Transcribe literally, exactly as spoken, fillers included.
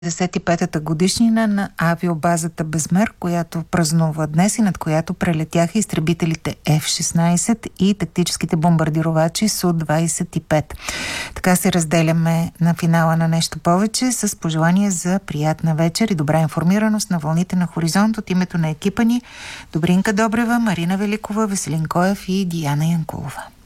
деветдесет и петата годишнина на авиобазата Безмер, която празнува днес и над която прелетяха изтребителите Еф шестнайсет и тактическите бомбардировачи Су двайсет и пет. Така се разделяме на финала на Нещо повече с пожелание за приятна вечер и добра информираност на вълните на Хоризонт от името на екипа ни Добринка Добрева, Марина Великова, Веселин Коев и Диана Янкулова.